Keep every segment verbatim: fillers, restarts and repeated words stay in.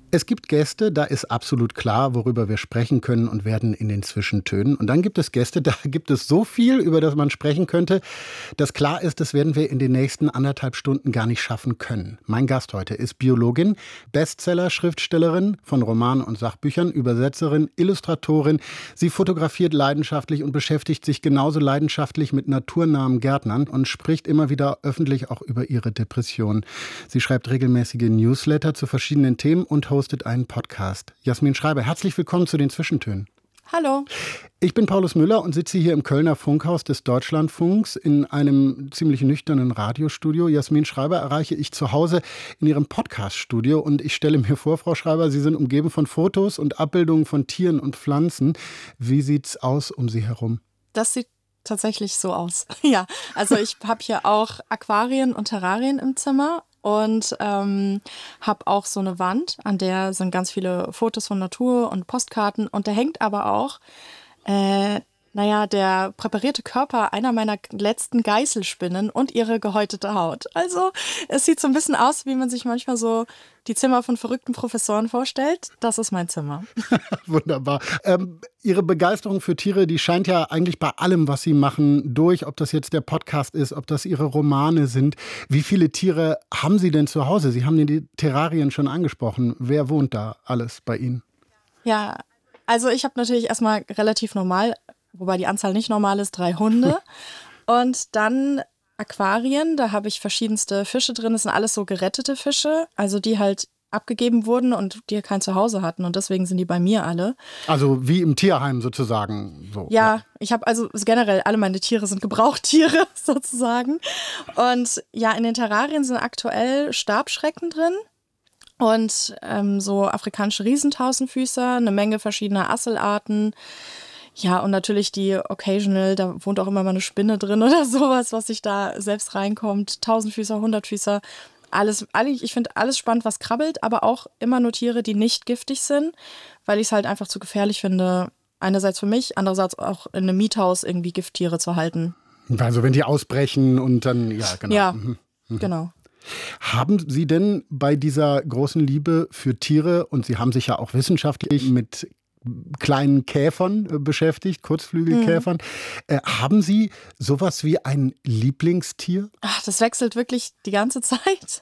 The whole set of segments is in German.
Es gibt Gäste, da ist absolut klar, worüber wir sprechen können und werden in den Zwischentönen. Und dann gibt es Gäste, da gibt es so viel, über das man sprechen könnte, dass klar ist, das werden wir in den nächsten anderthalb Stunden gar nicht schaffen können. Mein Gast heute ist Biologin, Bestseller-Schriftstellerin von Romanen und Sachbüchern, Übersetzerin, Illustratorin. Sie fotografiert leidenschaftlich und beschäftigt sich genauso leidenschaftlich mit naturnahen Gärtnern und spricht immer wieder öffentlich auch über ihre Depression. Sie schreibt regelmäßige Newsletter zu verschiedenen Themen und hostet einen Podcast. Jasmin Schreiber, herzlich willkommen zu den Zwischentönen. Hallo. Ich bin Paulus Müller und sitze hier im Kölner Funkhaus des Deutschlandfunks in einem ziemlich nüchternen Radiostudio. Jasmin Schreiber erreiche ich zu Hause in ihrem Podcaststudio und ich stelle mir vor, Frau Schreiber, Sie sind umgeben von Fotos und Abbildungen von Tieren und Pflanzen. Wie sieht's aus um Sie herum? Das sieht tatsächlich so aus. Ja, also ich habe hier auch Aquarien und Terrarien im Zimmer. Und ähm, habe auch so eine Wand, an der sind ganz viele Fotos von Natur und Postkarten. Und da hängt aber auch, äh, naja, der präparierte Körper einer meiner letzten Geißelspinnen und ihre gehäutete Haut. Also es sieht so ein bisschen aus, wie man sich manchmal so die Zimmer von verrückten Professoren vorstellt. Das ist mein Zimmer. Wunderbar. Ähm, Ihre Begeisterung für Tiere, die scheint ja eigentlich bei allem, was Sie machen, durch. Ob das jetzt der Podcast ist, ob das Ihre Romane sind. Wie viele Tiere haben Sie denn zu Hause? Sie haben die Terrarien schon angesprochen. Wer wohnt da alles bei Ihnen? Ja, also ich habe natürlich erstmal relativ normal, wobei die Anzahl nicht normal ist, drei Hunde. Und dann Aquarien, da habe ich verschiedenste Fische drin. Das sind alles so gerettete Fische, also die halt abgegeben wurden und die kein Zuhause hatten. Und deswegen sind die bei mir alle. Also wie im Tierheim sozusagen. So, ja, ja, ich habe also generell, alle meine Tiere sind Gebrauchtiere sozusagen. Und ja, in den Terrarien sind aktuell Stabschrecken drin. Und ähm, so afrikanische Riesentausendfüßer, eine Menge verschiedener Asselarten. Ja, und natürlich die Occasional, da wohnt auch immer mal eine Spinne drin oder sowas, was sich da selbst reinkommt. Tausendfüßer, Hundertfüßer, alles, ich finde alles spannend, was krabbelt, aber auch immer nur Tiere, die nicht giftig sind, weil ich es halt einfach zu gefährlich finde, einerseits für mich, andererseits auch in einem Miethaus irgendwie Gifttiere zu halten. Also wenn die ausbrechen und dann, ja, genau. Ja, mhm. Mhm. genau. Haben Sie denn bei dieser großen Liebe für Tiere, und Sie haben sich ja auch wissenschaftlich mit kleinen Käfern äh, beschäftigt, Kurzflügelkäfern, mhm. äh, haben Sie sowas wie ein Lieblingstier? Ach, das wechselt wirklich die ganze Zeit.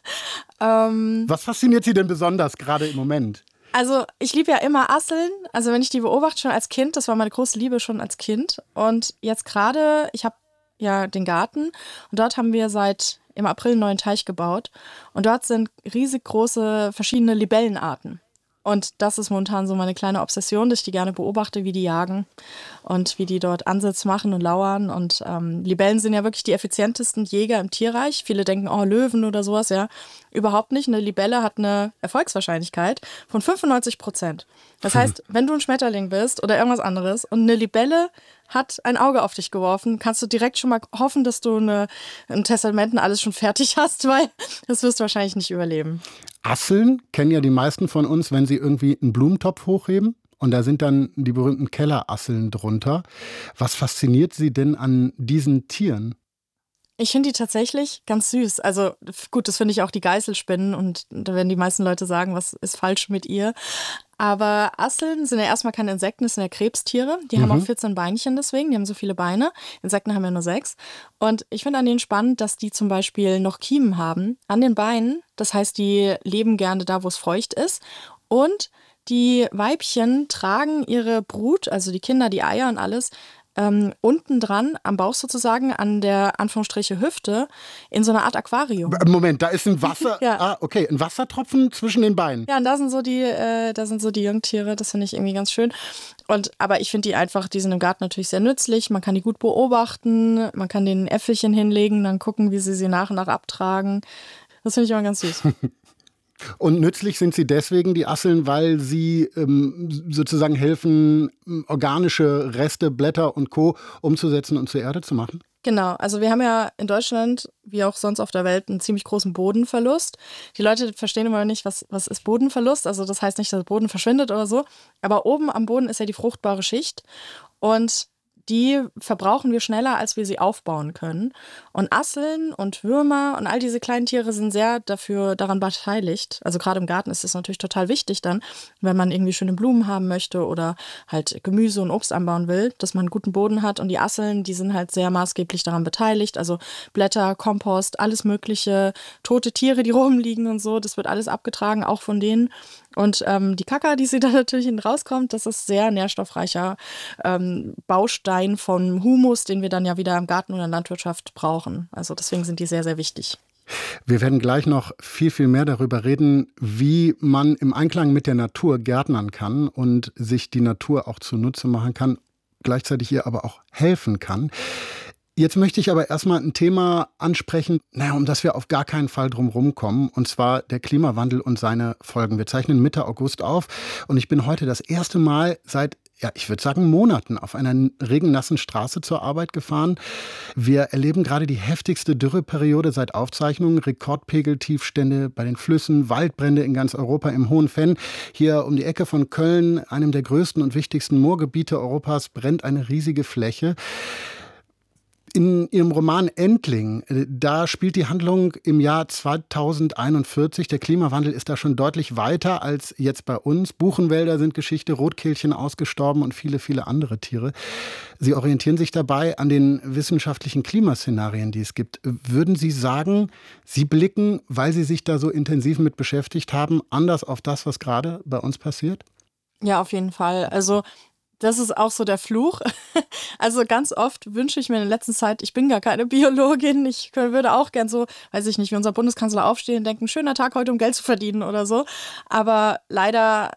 Ähm, Was fasziniert Sie denn besonders gerade im Moment? Also ich liebe ja immer Asseln, also wenn ich die beobachte schon als Kind, das war meine große Liebe schon als Kind. Und jetzt gerade, ich habe ja den Garten und dort haben wir seit im April einen neuen Teich gebaut. Und dort sind riesig große verschiedene Libellenarten. Und das ist momentan so meine kleine Obsession, dass ich die gerne beobachte, wie die jagen und wie die dort Ansitz machen und lauern. Und ähm, Libellen sind ja wirklich die effizientesten Jäger im Tierreich. Viele denken, oh, Löwen oder sowas, ja. Überhaupt nicht. Eine Libelle hat eine Erfolgswahrscheinlichkeit von fünfundneunzig Prozent. Das heißt, wenn du ein Schmetterling bist oder irgendwas anderes und eine Libelle hat ein Auge auf dich geworfen, kannst du direkt schon mal hoffen, dass du eine, ein Testament und alles schon fertig hast, weil das wirst du wahrscheinlich nicht überleben. Asseln kennen ja die meisten von uns, wenn sie irgendwie einen Blumentopf hochheben und da sind dann die berühmten Kellerasseln drunter. Was fasziniert Sie denn an diesen Tieren? Ich finde die tatsächlich ganz süß. Also gut, das finde ich auch die Geißelspinnen und da werden die meisten Leute sagen, was ist falsch mit ihr. Aber Asseln sind ja erstmal keine Insekten, das sind ja Krebstiere. Die mhm. haben auch vierzehn Beinchen deswegen, die haben so viele Beine. Insekten haben ja nur sechs. Und ich finde an denen spannend, dass die zum Beispiel noch Kiemen haben an den Beinen. Das heißt, die leben gerne da, wo es feucht ist. Und die Weibchen tragen ihre Brut, also die Kinder, die Eier und alles, Ähm, unten dran, am Bauch sozusagen, an der Anführungsstriche Hüfte, in so einer Art Aquarium. Moment, da ist ein Wasser, ja. ah, okay, ein Wassertropfen zwischen den Beinen. Ja, und da sind so die, äh, da sind so die Jungtiere, das finde ich irgendwie ganz schön. Und, aber ich finde die einfach, die sind im Garten natürlich sehr nützlich, man kann die gut beobachten, man kann denen Äpfelchen hinlegen, dann gucken, wie sie sie nach und nach abtragen. Das finde ich immer ganz süß. Und nützlich sind sie deswegen, die Asseln, weil sie ähm, sozusagen helfen, organische Reste, Blätter und Co. umzusetzen und zur Erde zu machen? Genau, also wir haben ja in Deutschland, wie auch sonst auf der Welt, einen ziemlich großen Bodenverlust. Die Leute verstehen immer nicht, was, was ist Bodenverlust. Also das heißt nicht, dass der Boden verschwindet oder so. Aber oben am Boden ist ja die fruchtbare Schicht. Und die verbrauchen wir schneller, als wir sie aufbauen können. Und Asseln und Würmer und all diese kleinen Tiere sind sehr dafür daran beteiligt. Also gerade im Garten ist das natürlich total wichtig dann, wenn man irgendwie schöne Blumen haben möchte oder halt Gemüse und Obst anbauen will, dass man einen guten Boden hat. Und die Asseln, die sind halt sehr maßgeblich daran beteiligt. Also Blätter, Kompost, alles mögliche, tote Tiere, die rumliegen und so, das wird alles abgetragen, auch von denen. Und ähm, die Kaka, die sie da natürlich hinten rauskommt, das ist sehr nährstoffreicher ähm, Baustein von Humus, den wir dann ja wieder im Garten oder in der Landwirtschaft brauchen. Also deswegen sind die sehr, sehr wichtig. Wir werden gleich noch viel, viel mehr darüber reden, wie man im Einklang mit der Natur gärtnern kann und sich die Natur auch zunutze machen kann, gleichzeitig ihr aber auch helfen kann. Jetzt möchte ich aber erstmal ein Thema ansprechen, naja, um das wir auf gar keinen Fall drum rumkommen, und zwar der Klimawandel und seine Folgen. Wir zeichnen Mitte August auf und ich bin heute das erste Mal seit, ja, ich würde sagen Monaten auf einer regennassen Straße zur Arbeit gefahren. Wir erleben gerade die heftigste Dürreperiode seit Aufzeichnungen, Rekordpegeltiefstände bei den Flüssen, Waldbrände in ganz Europa im Hohen Venn. Hier um die Ecke von Köln, einem der größten und wichtigsten Moorgebiete Europas, brennt eine riesige Fläche. In Ihrem Roman Endling, da spielt die Handlung im Jahr zweitausendeinundvierzig. Der Klimawandel ist da schon deutlich weiter als jetzt bei uns. Buchenwälder sind Geschichte, Rotkehlchen ausgestorben und viele, viele andere Tiere. Sie orientieren sich dabei an den wissenschaftlichen Klimaszenarien, die es gibt. Würden Sie sagen, Sie blicken, weil Sie sich da so intensiv mit beschäftigt haben, anders auf das, was gerade bei uns passiert? Ja, auf jeden Fall. Also das ist auch so der Fluch. Also ganz oft wünsche ich mir in der letzten Zeit, ich bin gar keine Biologin, ich würde auch gern so, weiß ich nicht, wie unser Bundeskanzler aufstehen und denken, schöner Tag heute, um Geld zu verdienen oder so. Aber leider,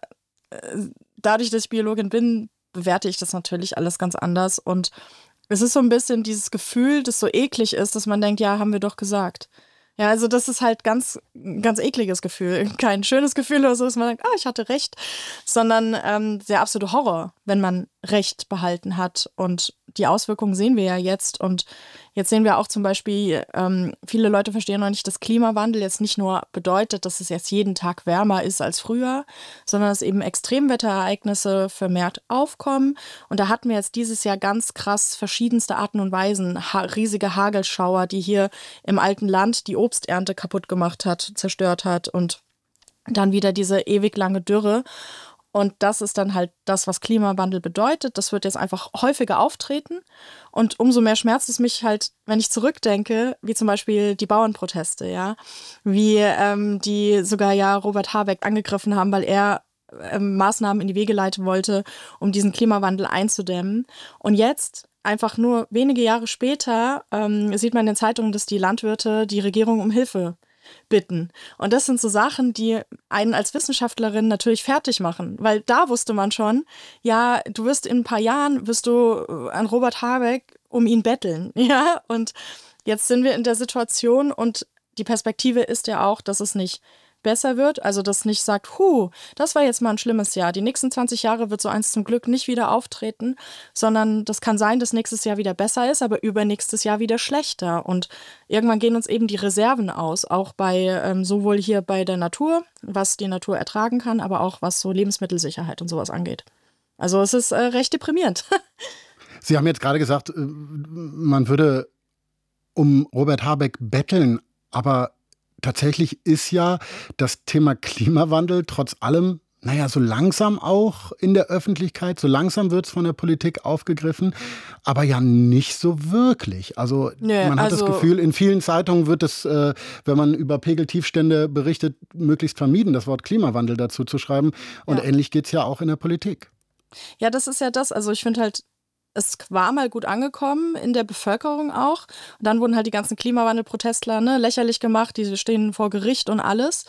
dadurch, dass ich Biologin bin, bewerte ich das natürlich alles ganz anders. Und es ist so ein bisschen dieses Gefühl, das so eklig ist, dass man denkt, ja, haben wir doch gesagt. Ja, also das ist halt ganz, ganz ekliges Gefühl. Kein schönes Gefühl oder so, dass man denkt, ah, ich hatte recht, sondern ähm, der absolute Horror, wenn man Recht behalten hat. Und die Auswirkungen sehen wir ja jetzt. Und jetzt sehen wir auch zum Beispiel, ähm, viele Leute verstehen noch nicht, dass Klimawandel jetzt nicht nur bedeutet, dass es jetzt jeden Tag wärmer ist als früher, sondern dass eben Extremwetterereignisse vermehrt aufkommen. Und da hatten wir jetzt dieses Jahr ganz krass verschiedenste Arten und Weisen. Ha- riesige Hagelschauer, die hier im alten Land die Obsternte kaputt gemacht hat, zerstört hat. Und dann wieder diese ewig lange Dürre. Und das ist dann halt das, was Klimawandel bedeutet. Das wird jetzt einfach häufiger auftreten. Und umso mehr schmerzt es mich halt, wenn ich zurückdenke, wie zum Beispiel die Bauernproteste, ja. Wie ähm, die sogar ja Robert Habeck angegriffen haben, weil er ähm, Maßnahmen in die Wege leiten wollte, um diesen Klimawandel einzudämmen. Und jetzt, einfach nur wenige Jahre später, ähm, sieht man in den Zeitungen, dass die Landwirte die Regierung um Hilfe bitten. Und das sind so Sachen, die einen als Wissenschaftlerin natürlich fertig machen, weil da wusste man schon, ja, du wirst in ein paar Jahren, wirst du an Robert Habeck um ihn betteln, ja, und jetzt sind wir in der Situation und die Perspektive ist ja auch, dass es nicht besser wird, also dass nicht sagt, hu, das war jetzt mal ein schlimmes Jahr, die nächsten zwanzig Jahre wird so eins zum Glück nicht wieder auftreten, sondern das kann sein, dass nächstes Jahr wieder besser ist, aber übernächstes Jahr wieder schlechter und irgendwann gehen uns eben die Reserven aus, auch bei, ähm, sowohl hier bei der Natur, was die Natur ertragen kann, aber auch was so Lebensmittelsicherheit und sowas angeht. Also es ist äh, recht deprimierend. Sie haben jetzt gerade gesagt, man würde um Robert Habeck betteln, aber tatsächlich ist ja das Thema Klimawandel trotz allem, naja, so langsam auch in der Öffentlichkeit, so langsam wird es von der Politik aufgegriffen, aber ja nicht so wirklich. Also Nö, man hat also das Gefühl, in vielen Zeitungen wird es, äh, wenn man über Pegeltiefstände berichtet, möglichst vermieden, das Wort Klimawandel dazu zu schreiben. Und ja. ähnlich geht es ja auch in der Politik. Ja, das ist ja das. Also ich finde halt, es war mal gut angekommen in der Bevölkerung auch. Und dann wurden halt die ganzen Klimawandelprotestler ne, lächerlich gemacht, die stehen vor Gericht und alles.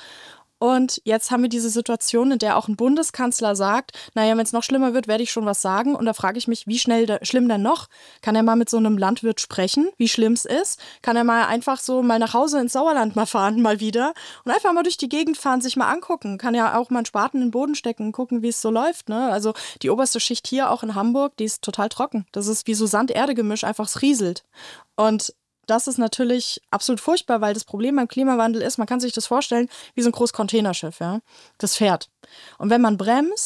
Und jetzt haben wir diese Situation, in der auch ein Bundeskanzler sagt, naja, wenn es noch schlimmer wird, werde ich schon was sagen. Und da frage ich mich, wie schnell da, schlimm denn noch? Kann er mal mit so einem Landwirt sprechen, wie schlimm es ist? Kann er mal einfach so mal nach Hause ins Sauerland mal fahren, mal wieder? Und einfach mal durch die Gegend fahren, sich mal angucken. Kann ja auch mal einen Spaten in den Boden stecken, gucken, wie es so läuft. Ne? Also die oberste Schicht hier auch in Hamburg, die ist total trocken. Das ist wie so Sand-Erde-Gemisch, einfach es rieselt. Und das ist natürlich absolut furchtbar, weil das Problem beim Klimawandel ist, man kann sich das vorstellen wie so ein großes Containerschiff, ja. Das fährt. Und wenn man bremst,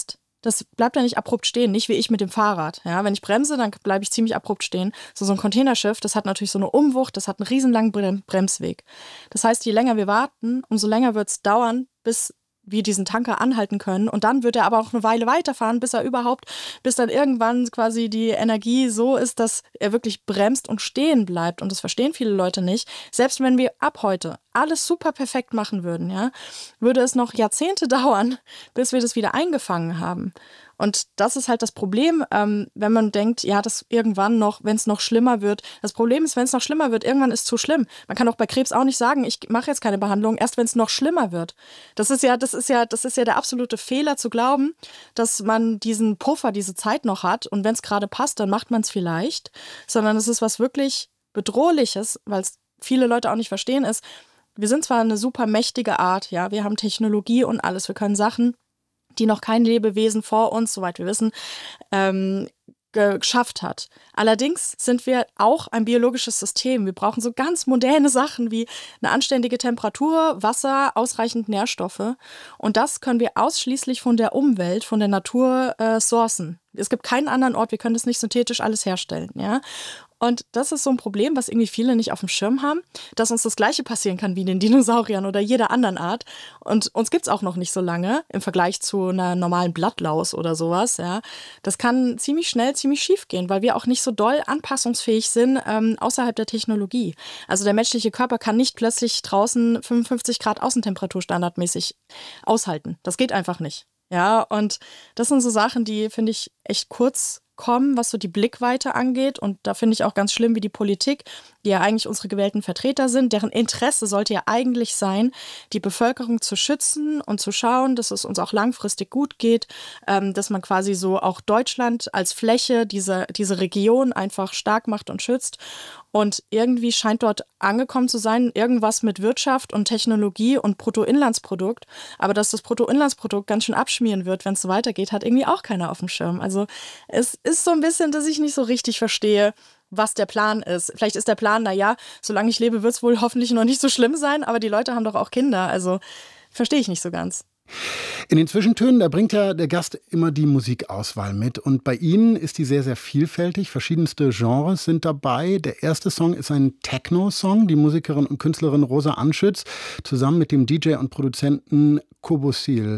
das bleibt ja nicht abrupt stehen, nicht wie ich mit dem Fahrrad. Ja, wenn ich bremse, dann bleibe ich ziemlich abrupt stehen. So, so ein Containerschiff, das hat natürlich so eine Umwucht, das hat einen riesenlangen Brem- Bremsweg. Das heißt, je länger wir warten, umso länger wird es dauern, bis wir diesen Tanker anhalten können. Und dann wird er aber auch eine Weile weiterfahren, bis er überhaupt, bis dann irgendwann quasi die Energie so ist, dass er wirklich bremst und stehen bleibt. Und das verstehen viele Leute nicht. Selbst wenn wir ab heute alles super perfekt machen würden, ja, würde es noch Jahrzehnte dauern, bis wir das wieder eingefangen haben. Und das ist halt das Problem, ähm, wenn man denkt, ja, das irgendwann noch, wenn es noch schlimmer wird. Das Problem ist, wenn es noch schlimmer wird, irgendwann ist es zu schlimm. Man kann auch bei Krebs auch nicht sagen, ich mache jetzt keine Behandlung, erst wenn es noch schlimmer wird. Das ist ja, das ist ja, das ist ja der absolute Fehler zu glauben, dass man diesen Puffer, diese Zeit noch hat und wenn es gerade passt, dann macht man es vielleicht. Sondern es ist was wirklich Bedrohliches, weil es viele Leute auch nicht verstehen, ist, wir sind zwar eine super mächtige Art, ja, wir haben Technologie und alles, wir können Sachen, die noch kein Lebewesen vor uns, soweit wir wissen, ähm, geschafft hat. Allerdings sind wir auch ein biologisches System. Wir brauchen so ganz moderne Sachen wie eine anständige Temperatur, Wasser, ausreichend Nährstoffe. Und das können wir ausschließlich von der Umwelt, von der Natur äh, sourcen. Es gibt keinen anderen Ort, wir können das nicht synthetisch alles herstellen. Ja? Und das ist so ein Problem, was irgendwie viele nicht auf dem Schirm haben, dass uns das Gleiche passieren kann wie den Dinosauriern oder jeder anderen Art. Und uns gibt es auch noch nicht so lange im Vergleich zu einer normalen Blattlaus oder sowas. Ja. Das kann ziemlich schnell, ziemlich schief gehen, weil wir auch nicht so doll anpassungsfähig sind ähm, außerhalb der Technologie. Also der menschliche Körper kann nicht plötzlich draußen fünfundfünfzig Grad Außentemperatur standardmäßig aushalten. Das geht einfach nicht. Ja, und das sind so Sachen, die, finde ich, echt kurz kommen, was so die Blickweite angeht. Und da finde ich auch ganz schlimm, wie die Politik, die ja eigentlich unsere gewählten Vertreter sind, deren Interesse sollte ja eigentlich sein, die Bevölkerung zu schützen und zu schauen, dass es uns auch langfristig gut geht, ähm, dass man quasi so auch Deutschland als Fläche, diese, diese Region einfach stark macht und schützt. Und irgendwie scheint dort angekommen zu sein, irgendwas mit Wirtschaft und Technologie und Bruttoinlandsprodukt. Aber dass das Bruttoinlandsprodukt ganz schön abschmieren wird, wenn es so weitergeht, hat irgendwie auch keiner auf dem Schirm. Also es ist so ein bisschen, dass ich nicht so richtig verstehe, was der Plan ist. Vielleicht ist der Plan, naja, solange ich lebe, wird es wohl hoffentlich noch nicht so schlimm sein, aber die Leute haben doch auch Kinder. Also verstehe ich nicht so ganz. In den Zwischentönen, da bringt ja der Gast immer die Musikauswahl mit. Und bei Ihnen ist die sehr, sehr vielfältig. Verschiedenste Genres sind dabei. Der erste Song ist ein Techno-Song. Die Musikerin und Künstlerin Rosa Anschütz zusammen mit dem D J und Produzenten Kobosil.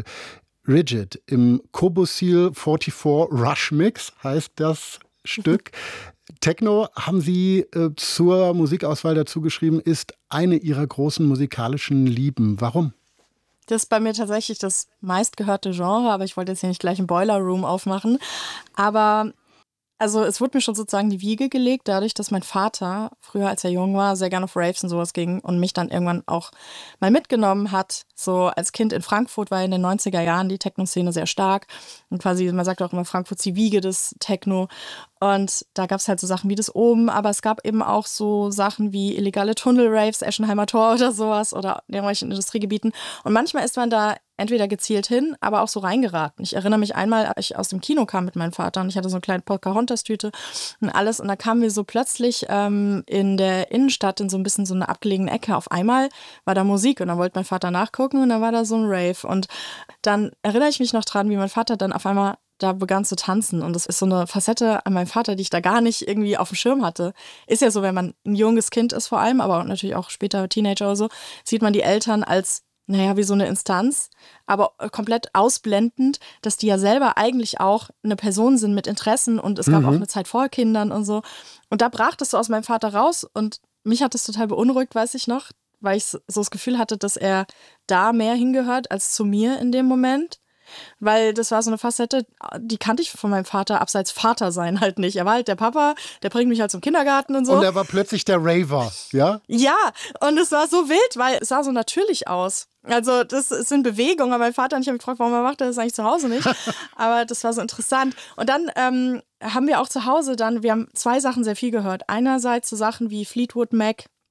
Rigid im Kobosil vierundvierzig Rush Mix heißt das Stück. Techno, haben Sie äh, zur Musikauswahl dazu geschrieben, ist eine Ihrer großen musikalischen Lieben. Warum? Das ist bei mir tatsächlich das meistgehörte Genre, aber ich wollte jetzt hier nicht gleich einen Boiler Room aufmachen. Aber also es wurde mir schon sozusagen die Wiege gelegt, dadurch, dass mein Vater früher, als er jung war, sehr gerne auf Raves und sowas ging und mich dann irgendwann auch mal mitgenommen hat. So als Kind in Frankfurt war in den neunziger Jahren die Techno-Szene sehr stark. Und quasi, man sagt auch immer, Frankfurt die Wiege des Techno. Und da gab es halt so Sachen wie das Oben, aber es gab eben auch so Sachen wie illegale Tunnel-Raves, Eschenheimer Tor oder sowas oder in irgendwelchen Industriegebieten. Und manchmal ist man da entweder gezielt hin, aber auch so reingeraten. Ich erinnere mich einmal, als ich aus dem Kino kam mit meinem Vater und ich hatte so eine kleine Pocahontas-Tüte und alles und da kamen wir so plötzlich ähm, in der Innenstadt in so ein bisschen so eine abgelegene Ecke. Auf einmal war da Musik und dann wollte mein Vater nachgucken und dann war da so ein Rave und dann erinnere ich mich noch dran, wie mein Vater dann auf einmal da begann zu tanzen und das ist so eine Facette an meinem Vater, die ich da gar nicht irgendwie auf dem Schirm hatte. Ist ja so, wenn man ein junges Kind ist vor allem, aber natürlich auch später Teenager oder so, sieht man die Eltern als naja, wie so eine Instanz, aber komplett ausblendend, dass die ja selber eigentlich auch eine Person sind mit Interessen und es gab mhm. auch eine Zeit vor Kindern und so. Und da brach das so aus meinem Vater raus und mich hat das total beunruhigt, weiß ich noch, weil ich so das Gefühl hatte, dass er da mehr hingehört als zu mir in dem Moment. Weil das war so eine Facette, die kannte ich von meinem Vater, abseits Vater sein halt nicht. Er war halt der Papa, der bringt mich halt zum Kindergarten und so. Und er war plötzlich der Raver, ja? Ja, und es war so wild, weil es sah so natürlich aus. Also das sind Bewegungen, aber mein Vater und ich haben mich gefragt, warum er macht er das eigentlich zu Hause nicht? Aber das war so interessant. Und dann ähm, haben wir auch zu Hause dann, wir haben zwei Sachen sehr viel gehört. Einerseits so Sachen wie Fleetwood Mac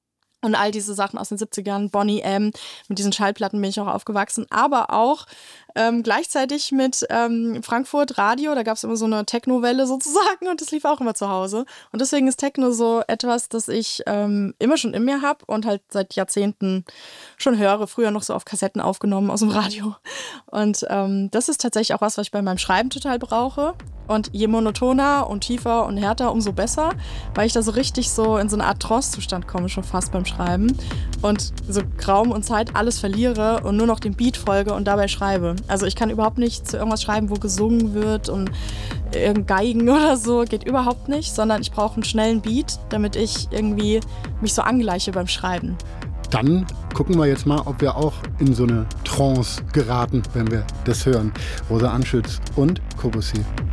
Und all diese Sachen aus den siebzigern, Boney M., mit diesen Schallplatten bin ich auch aufgewachsen. Aber auch ähm, gleichzeitig mit ähm, Frankfurt Radio, da gab es immer so eine Techno-Welle sozusagen und das lief auch immer zu Hause. Und deswegen ist Techno so etwas, das ich ähm, immer schon in mir habe und halt seit Jahrzehnten schon höre. Früher noch so auf Kassetten aufgenommen aus dem Radio. Und ähm, das ist tatsächlich auch was, was ich bei meinem Schreiben total brauche. Und je monotoner und tiefer und härter, umso besser, weil ich da so richtig so in so eine Art Trance-Zustand komme, schon fast beim Schreiben. Und so Raum und Zeit alles verliere und nur noch dem Beat folge und dabei schreibe. Also ich kann überhaupt nicht zu irgendwas schreiben, wo gesungen wird und irgendein Geigen oder so, geht überhaupt nicht, sondern ich brauche einen schnellen Beat, damit ich irgendwie mich so angleiche beim Schreiben. Dann gucken wir jetzt mal, ob wir auch in so eine Trance geraten, wenn wir das hören. Rosa Anschütz und Kobusi.